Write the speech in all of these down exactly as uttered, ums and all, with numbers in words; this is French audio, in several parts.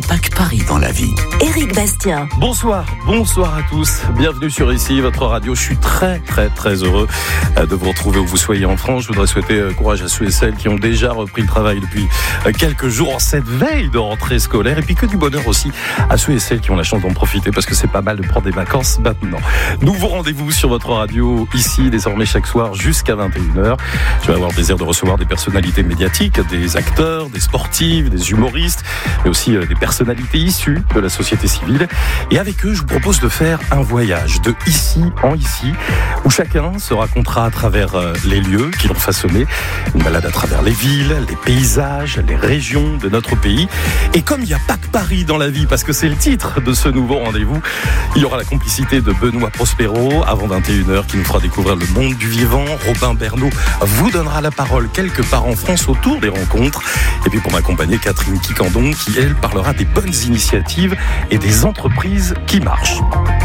a pas que Paris dans la vie. Éric Bastien. Bonsoir, bonsoir à tous. Bienvenue sur Ici, votre radio. Je suis très, très, très heureux de vous retrouver où vous soyez en France. Je voudrais souhaiter courage à ceux et celles qui ont déjà repris le travail depuis quelques jours en cette veille de rentrée scolaire. Et puis que du bonheur aussi à ceux et celles qui ont la chance d'en profiter parce que c'est pas mal de prendre des vacances maintenant. Nouveau rendez-vous sur votre radio Ici, désormais chaque soir jusqu'à vingt et une heures. Je vais avoir le plaisir de recevoir des personnalités médiatiques, des acteurs, des sportifs, des humoristes, mais aussi des personnalités issues de la société civile. Et avec eux, je vous propose de faire un voyage de ici en ici, où chacun se racontera à travers les lieux qui l'ont façonné, une balade à travers les villes, les paysages, les régions de notre pays. Et comme il n'y a pas que Paris dans la vie, parce que c'est le titre de ce nouveau rendez-vous, il y aura la complicité de Benoît Prospero avant vingt et une heures qui nous fera découvrir le monde du vivant. Robin Bernot vous donnera la parole quelque part en France autour des rencontres. Et puis pour m'accompagner, Catherine Quicandon qui, elle, parlera des bonnes initiatives et des entreprises qui marchent.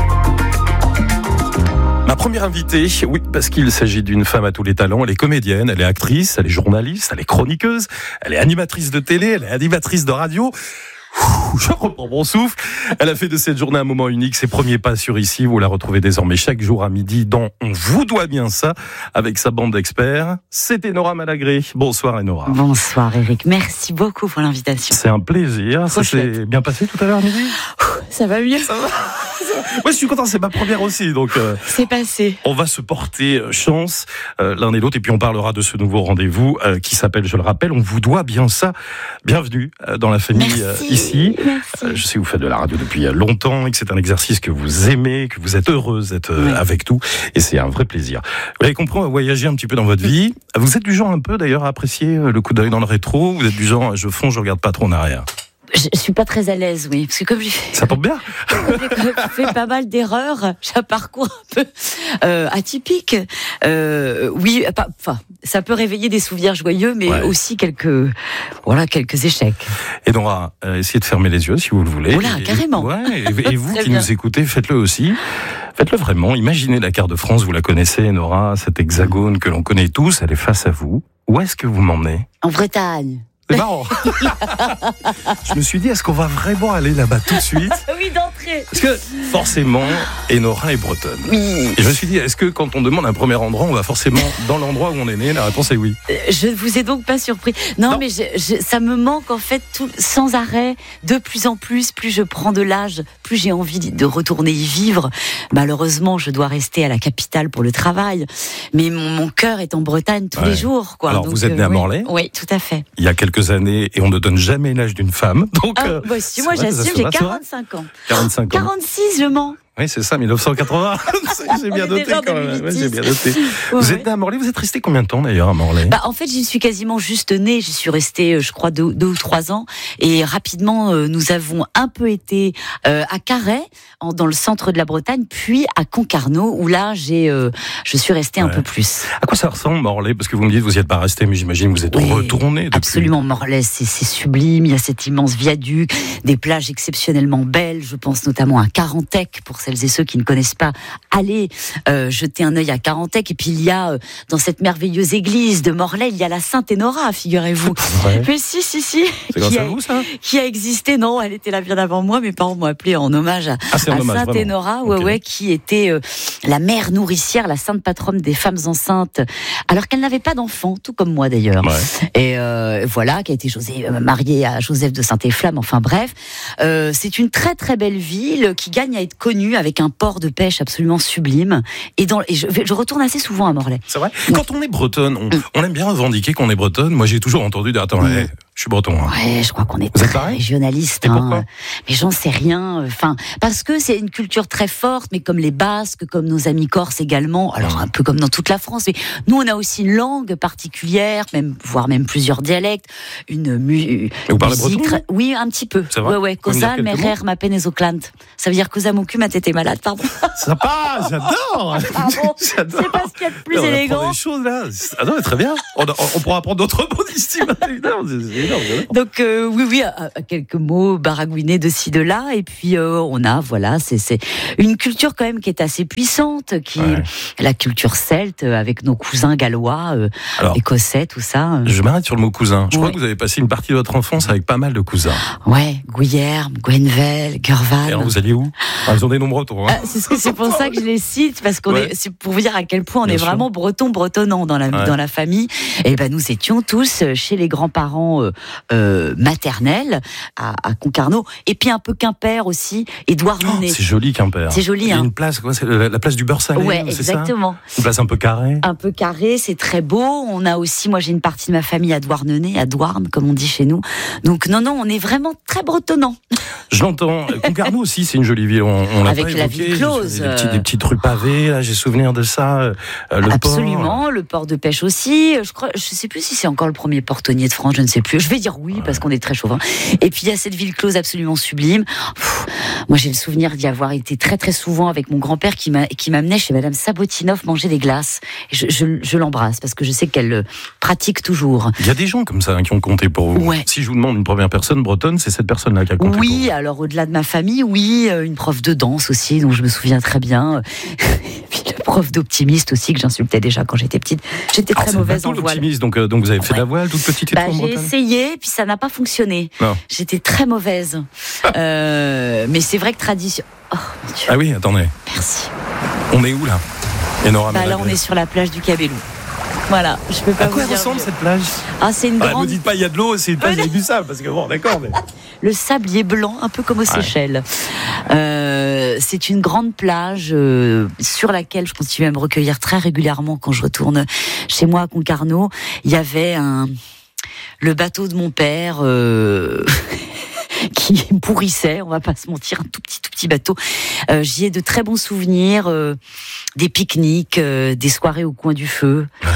Ma première invitée, oui, parce qu'il s'agit d'une femme à tous les talents. Elle est comédienne, elle est actrice, elle est journaliste, elle est chroniqueuse, elle est animatrice de télé, elle est animatrice de radio. Je reprends mon souffle. Elle a fait de cette journée un moment unique. Ses premiers pas sur Ici, vous la retrouvez désormais chaque jour à midi dans On vous doit bien ça, avec sa bande d'experts. C'était Nora Malagré. Bonsoir Nora. Bonsoir Éric, merci beaucoup pour l'invitation. C'est un plaisir. Trop ça chouette. s'est bien passé tout à l'heure à midi ? Ça va mieux. Ça va. Moi, je suis content, c'est ma première aussi, donc euh, c'est passé. On va se porter chance euh, l'un et l'autre, et puis on parlera de ce nouveau rendez-vous euh, qui s'appelle, je le rappelle, On vous doit bien ça. Bienvenue euh, dans la famille euh, Ici. Euh, je sais que vous faites de la radio depuis longtemps et que c'est un exercice que vous aimez, que vous êtes heureuse d'être euh, oui. avec nous, et c'est un vrai plaisir. Vous avez compris, on va voyager un petit peu dans votre vie. Vous êtes du genre un peu d'ailleurs à apprécier le coup d'œil dans le rétro. Vous êtes du genre, je fonce, je regarde pas trop en arrière. Je suis pas très à l'aise, oui, parce que comme j'ai fait, ça tombe bien. j'ai fait pas mal d'erreurs, j'ai un parcours un peu euh, atypique. Euh, oui, enfin, ça peut réveiller des souvenirs joyeux, mais ouais. aussi quelques, voilà, quelques échecs. Et donc, on va essayer de fermer les yeux si vous le voulez. Oh là, et, carrément. Ouais, et, et vous qui bien. nous écoutez, faites-le aussi. Faites-le vraiment. Imaginez la carte de France, vous la connaissez, Nora, cet hexagone que l'on connaît tous, elle est face à vous. Où est-ce que vous m'emmenez ? En Bretagne. C'est marrant. Je me suis dit, est-ce qu'on va vraiment aller là-bas tout de suite ? Oui, d'entrée. Parce que, forcément, Enora est bretonne. Oui. Et je me suis dit, est-ce que quand on demande un premier endroit, on va forcément dans l'endroit où on est né ? La réponse est oui. Je ne vous ai donc pas surpris. Non, non. mais je, je, ça me manque en fait tout, sans arrêt, de plus en plus. Plus je prends de l'âge, plus j'ai envie de retourner y vivre. Malheureusement, je dois rester à la capitale pour le travail. Mais mon, mon cœur est en Bretagne tous ouais. les jours, quoi. Alors, donc, vous êtes né à Morlaix ? Oui, oui, tout à fait. Il y a quelques années, et on ne donne jamais l'âge d'une femme. Donc, ah, bah, si, moi vrai, j'assume, j'ai quarante-cinq ans. quarante-cinq ans. quarante-six, je mens. Oui, c'est ça, dix-neuf cent quatre-vingts. j'ai bien noté quand même. Ouais, j'ai bien noté. Ouais, vous êtes né à Morlaix, vous êtes resté combien de temps d'ailleurs à Morlaix ? Bah, en fait, j'y suis quasiment juste née. J'y suis restée, je crois, deux, deux ou trois ans. Et rapidement, euh, nous avons un peu été euh, à Carhaix, en, dans le centre de la Bretagne, puis à Concarneau, où là, j'ai, euh, je suis restée ouais. un peu plus. À quoi ça ressemble Morlaix ? Parce que vous me dites, vous n'y êtes pas resté, mais j'imagine que vous êtes oui, retourné depuis. Absolument, Morlaix, c'est, c'est sublime. Il y a cet immense viaduc, des plages exceptionnellement belles. Je pense notamment à Carantec, pour celles et ceux qui ne connaissent pas, allez euh, jeter un œil à Carantec. Et puis il y a euh, dans cette merveilleuse église de Morlaix, il y a la Sainte Enora, figurez-vous. Ouais. Mais si, si, si. C'est grâce à vous, ça ? Qui a existé, non, elle était là bien avant moi. Mes parents m'ont appelé en hommage à, ah, à Sainte Enora, ouais, okay. ouais, qui était euh, la mère nourricière, la sainte patronne des femmes enceintes, alors qu'elle n'avait pas d'enfants, tout comme moi d'ailleurs. Ouais. Et euh, voilà, qui a été José, euh, mariée à Joseph de Saint-Efflamme. Enfin bref, euh, c'est une très très belle ville qui gagne à être connue avec un port de pêche absolument sublime. Et, dans, et je, je retourne assez souvent à Morlaix. C'est vrai. Ouais. Quand on est bretonne, on, on aime bien revendiquer qu'on est bretonne. Moi, j'ai toujours entendu dire, attends, ouais. je suis breton. Hein. Ouais, je crois qu'on est Vous très régionaliste. Et pourquoi ? Hein. Mais j'en sais rien. Enfin, parce que c'est une culture très forte, mais comme les Basques, comme nos amis corses également. Alors un peu comme dans toute la France. Mais nous, on a aussi une langue particulière, même voire même plusieurs dialectes. Une mu- vous parlez musique. breton ? Oui, un petit peu. C'est vrai. Ouais, ouais. Cosa, merer, ma peine et zoclant. Ça veut dire cosa mon cul, ma tête est malade. Pardon. Sympa, j'adore. Pardon. J'adore. C'est pas ce qu'il y a de plus on élégant. On des choses là. Ah non, très bien. On, on pourra apprendre d'autres mots d'ici. j'adore, j'adore. Donc euh, oui, oui, à, à quelques mots baragouinés de ci de là, et puis euh, on a, voilà, c'est c'est une culture quand même qui est assez puissante, qui ouais. la culture celte avec nos cousins gallois, euh, Alors, écossais, tout ça. Je m'arrête sur le mot cousin. Je ouais. crois que vous avez passé une partie de votre enfance avec pas mal de cousins. Ouais, Guillerme, Gwenvel, Gervan. Et alors vous alliez où? ah, Ils ont des noms bretons. Hein. Ah, c'est, ce que, c'est pour ça que je les cite, parce qu'on ouais. est, c'est pour vous dire à quel point on Bien est sûr. vraiment breton bretonnant dans la ouais. dans la famille. Et ben nous étions tous chez les grands-parents euh, euh, maternels à, à Concarneau, et puis un peu Quimper aussi. Édouard Monet. Oh, c'est joli Quimper. C'est joli. Il y a hein. une place, quoi, c'est la, la place du beurre salé. Ouais, c'est exactement. Ça une place un peu carrée. Un peu carrée, c'est très beau. On a aussi, moi j'ai une partie de ma famille à Douarnenez, à Douarn, comme on dit chez nous. Donc non, non, on est vraiment très bretonnant. Je l'entends. Concarneau aussi, c'est une jolie ville. On, on l'a Avec pas la évoqué. ville close. Des, petits, des petites rues pavées, là, j'ai souvenir de ça. Euh, le Absolument, port. le port de pêche aussi. Je crois, je sais plus si c'est encore le premier portonnier de France, je ne sais plus. Je vais dire oui, ouais. parce qu'on est très chauvin. Et puis il y a cette ville close absolument sublime. Pff, moi j'ai le souvenir d'y avoir été très très souvent avec mon grand-père qui, m'a, qui m'amenait chez Madame Sabotinoff manger des glaces. Et je, je, je l'embrasse parce que je sais qu'elle le pratique toujours. Il y a des gens comme ça hein, qui ont compté pour vous. Ouais. Si je vous demande une première personne bretonne, c'est cette personne-là qui a compté Oui, pour vous. alors au-delà de ma famille, oui, une prof de danse aussi, dont je me souviens très bien. Puis le prof d'optimiste aussi, que j'insultais déjà quand j'étais petite. J'étais très Alors, mauvaise en voile. L'optimiste, donc, euh, donc vous avez fait ouais. la voile toute petite et bah, tout en J'ai Bretagne. essayé, puis ça n'a pas fonctionné. Non. J'étais très mauvaise. euh, mais c'est vrai que tradition... Oh, mon Dieu. Ah oui, attendez. Merci. On est où là Enora bah, Là, on est sur la plage du Cabellou. Voilà, je peux pas à vous quoi dire ressemble mieux. cette plage? Ah, c'est une ah, grande. Ne dites pas il y a de l'eau, c'est une plage avec du sable, parce que bon, d'accord. Mais... Le sablier blanc, un peu comme aux ouais. Seychelles. Euh, c'est une grande plage euh, sur laquelle je continue à me recueillir très régulièrement quand je retourne chez moi à Concarneau. Il y avait un le bateau de mon père. Euh... qui pourrissait, on va pas se mentir, un tout petit tout petit bateau. Euh, j'y ai de très bons souvenirs, euh, des pique-niques, euh, des soirées au coin du feu. Ouais.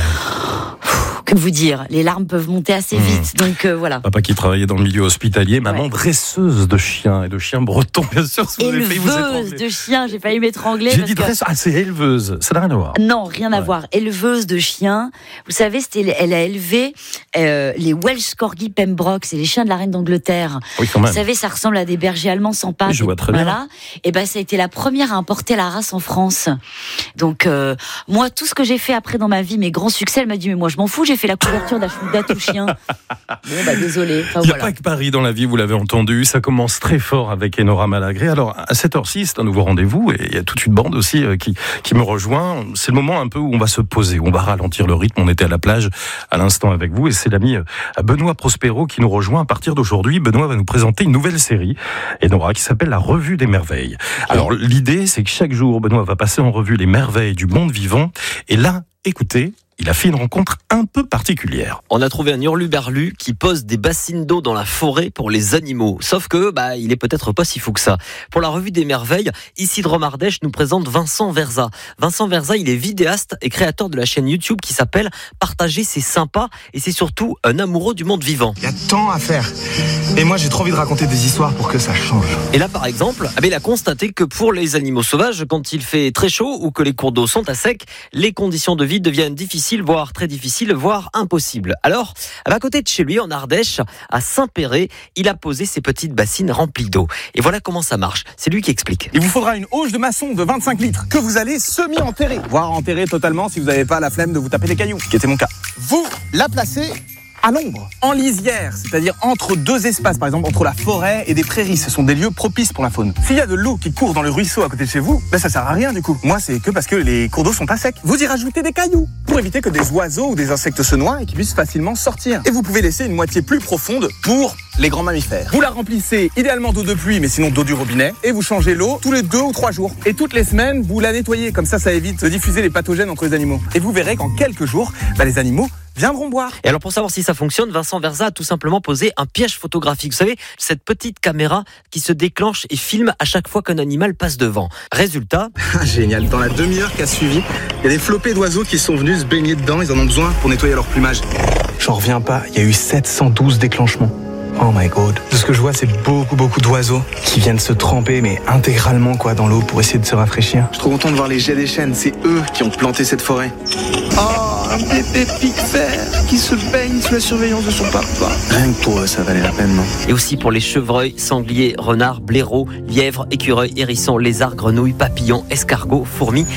Que vous dire, les larmes peuvent monter assez vite, mmh. donc euh, voilà. Papa qui travaillait dans le milieu hospitalier, maman ouais. dresseuse de chiens et de chiens bretons, bien sûr. Si éleveuse de chiens, j'ai failli m'étrangler. J'ai dit que... dresseuse, ah c'est éleveuse, ça n'a rien à voir. Non, rien à ouais. voir. Éleveuse de chiens, vous savez, c'était, elle a élevé euh, les Welsh Corgi Pembroke, c'est les chiens de la reine d'Angleterre. Oui, quand même. Vous savez, ça ressemble à des bergers allemands sans pattes. Oui, je vois très voilà. bien. Et ben, ça a été la première à importer la race en France. Donc euh, moi, tout ce que j'ai fait après dans ma vie, mes grands succès, elle m'a dit mais moi je m'en fous, j'ai fait la couverture d'un tout chien. Bon, bah, désolé. Enfin, il n'y a voilà. pas que Paris dans la vie, vous l'avez entendu. Ça commence très fort avec Enora Malagré. Alors, à cette heure-ci, c'est un nouveau rendez-vous et il y a toute une bande aussi euh, qui, qui me rejoint. C'est le moment un peu où on va se poser, où on va ralentir le rythme. On était à la plage à l'instant avec vous et c'est l'ami euh, Benoît Prospero qui nous rejoint à partir d'aujourd'hui. Benoît va nous présenter une nouvelle série, Enora, qui s'appelle La Revue des Merveilles. Alors, l'idée, c'est que chaque jour, Benoît va passer en revue les merveilles du monde vivant. Et là, écoutez, il a fait une rencontre un peu particulière. On a trouvé un hurluberlu qui pose des bassines d'eau dans la forêt pour les animaux. Sauf que, bah, il est peut-être pas si fou que ça. Pour la Revue des Merveilles, Isidre Ardèche nous présente Vincent Verza. Vincent Verza, il est vidéaste et créateur de la chaîne YouTube qui s'appelle Partager, c'est sympa. Et c'est surtout un amoureux du monde vivant. Il y a tant à faire. Et moi, j'ai trop envie de raconter des histoires pour que ça change. Et là, par exemple, ah ben, il a constaté que pour les animaux sauvages, quand il fait très chaud ou que les cours d'eau sont à sec, les conditions de vie deviennent difficiles, voire très difficiles, voire impossibles. Alors, à côté de chez lui, en Ardèche, à Saint-Péret, il a posé ses petites bassines remplies d'eau. Et voilà comment ça marche. C'est lui qui explique. Il vous faudra une auge de maçon de vingt-cinq litres que vous allez semi-enterrer, voire enterrer totalement si vous n'avez pas la flemme de vous taper des cailloux, ce qui était mon cas. Vous la placez à l'ombre, en lisière, c'est-à-dire entre deux espaces, par exemple entre la forêt et des prairies. Ce sont des lieux propices pour la faune. S'il y a de l'eau qui court dans le ruisseau à côté de chez vous, ben ça sert à rien du coup. Moi, c'est que parce que les cours d'eau sont à sec. Vous y rajoutez des cailloux pour éviter que des oiseaux ou des insectes se noient et qu'ils puissent facilement sortir. Et vous pouvez laisser une moitié plus profonde pour les grands mammifères. Vous la remplissez idéalement d'eau de pluie, mais sinon d'eau du robinet, et vous changez l'eau tous les deux ou trois jours. Et toutes les semaines, vous la nettoyez. Comme ça, ça évite de diffuser les pathogènes entre les animaux. Et vous verrez qu'en quelques jours, ben, les animaux viendront boire. Et alors pour savoir si ça fonctionne, Vincent Verza a tout simplement posé un piège photographique. Vous savez, cette petite caméra qui se déclenche et filme à chaque fois qu'un animal passe devant. Résultat... Génial, dans la demi-heure qui a suivi, il y a des flopées d'oiseaux qui sont venus se baigner dedans, ils en ont besoin pour nettoyer leur plumage. J'en reviens pas, il y a eu sept cent douze déclenchements. Oh my god. De ce que je vois, c'est beaucoup, beaucoup d'oiseaux qui viennent se tremper, mais intégralement quoi, dans l'eau pour essayer de se rafraîchir. Je suis trop content de voir les jets des chênes. C'est eux qui ont planté cette forêt. Oh, un bébé pique-fer qui se baigne sous la surveillance de son papa. Rien que pour eux, ça valait la peine, non? Et aussi pour les chevreuils, sangliers, renards, blaireaux, lièvres, écureuils, hérissons, lézards, grenouilles, papillons, escargots, fourmis.